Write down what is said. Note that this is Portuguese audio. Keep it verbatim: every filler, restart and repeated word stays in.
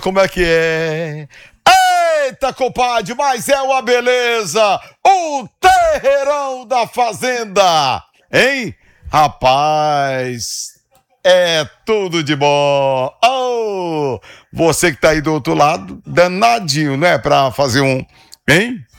Como é que é? Eita, compadre, mas é uma beleza! O terreirão da fazenda! Hein? Rapaz, é tudo de bom! Oh, você que tá aí do outro lado, danadinho, né? Pra fazer um... Hein?